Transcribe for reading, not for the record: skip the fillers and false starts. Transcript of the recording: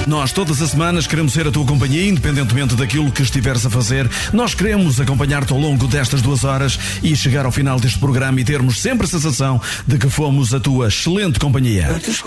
Nós todas as semanas queremos ser a tua companhia, independentemente daquilo que estiveres a fazer. Nós queremos acompanhar-te ao longo destas 2 horas e chegar ao final deste programa e termos sempre a sensação de que fomos a tua excelente companhia.